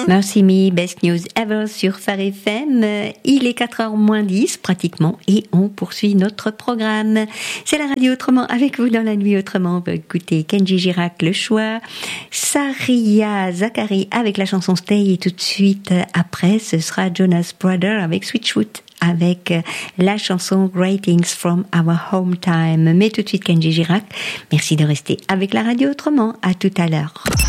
Merci Me, Best News Ever sur Phare FM. Il est 4h moins 10 pratiquement et on poursuit notre programme. C'est la radio autrement avec vous dans la nuit autrement. On va écouter Kenji Girac, Le Choix, Saria Zachary avec la chanson Stay et tout de suite après ce sera Jonas Brothers avec Switchfoot avec la chanson Greetings from Our Home Time. Mais tout de suite Kenji Girac. Merci de rester avec la radio autrement. À tout à l'heure.